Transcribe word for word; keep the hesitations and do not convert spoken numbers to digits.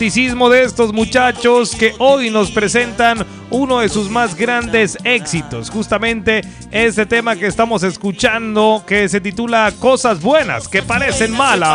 romanticismo de estos muchachos que hoy nos presentan uno de sus más grandes éxitos, justamente este tema que estamos escuchando, que se titula Cosas Buenas que Parecen Malas.